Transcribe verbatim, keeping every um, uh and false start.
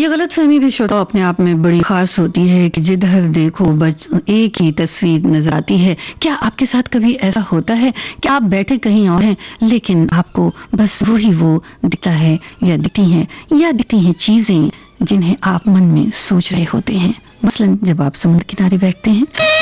ये गलतफहमी भी श्रोता अपने आप में बड़ी खास होती है कि जिधर देखो बस एक ही तस्वीर नजर आती है। क्या आपके साथ कभी ऐसा होता है कि आप बैठे कहीं और हैं लेकिन आपको बस वही वो दिखता है या दिखती हैं या दिखती हैं चीजें जिन्हें आप मन में सोच रहे होते हैं? मसलन जब आप समुद्र किनारे बैठते हैं